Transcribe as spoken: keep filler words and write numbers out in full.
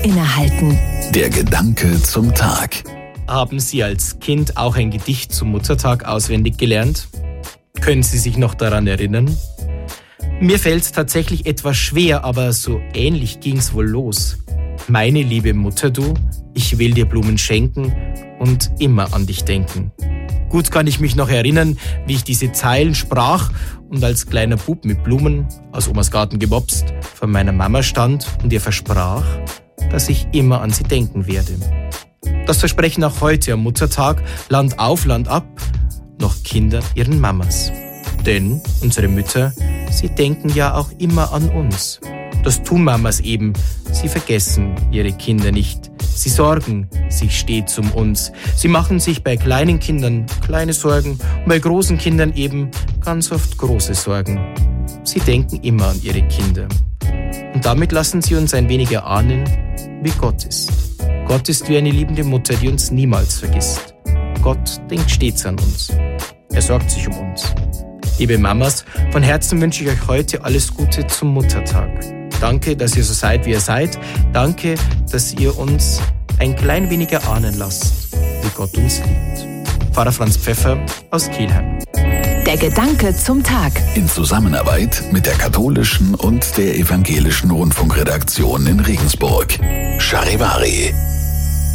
innehalten. Der Gedanke zum Tag. Haben Sie als Kind auch ein Gedicht zum Muttertag auswendig gelernt? Können Sie sich noch daran erinnern? Mir fällt es tatsächlich etwas schwer, aber so ähnlich ging's wohl los. Meine liebe Mutter, du, ich will dir Blumen schenken und immer an dich denken. Gut kann ich mich noch erinnern, wie ich diese Zeilen sprach und als kleiner Bub mit Blumen aus Omas Garten gemopst vor meiner Mama stand und ihr versprach, dass ich immer an sie denken werde. Das versprechen auch heute am Muttertag, Land auf, Land ab, noch Kinder ihren Mamas. Denn unsere Mütter, sie denken ja auch immer an uns. Das tun Mamas eben, sie vergessen ihre Kinder nicht. Sie sorgen sich stets um uns. Sie machen sich bei kleinen Kindern kleine Sorgen und bei großen Kindern eben ganz oft große Sorgen. Sie denken immer an ihre Kinder. Und damit lassen sie uns ein wenig erahnen, wie Gott ist. Gott ist wie eine liebende Mutter, die uns niemals vergisst. Gott denkt stets an uns. Er sorgt sich um uns. Liebe Mamas, von Herzen wünsche ich euch heute alles Gute zum Muttertag. Danke, dass ihr so seid, wie ihr seid. Danke, dass ihr uns ein klein wenig erahnen lasst, wie Gott uns liebt. Pfarrer Franz Pfeffer aus Kelheim. Der Gedanke zum Tag. In Zusammenarbeit mit der katholischen und der evangelischen Rundfunkredaktion in Regensburg. Charivari.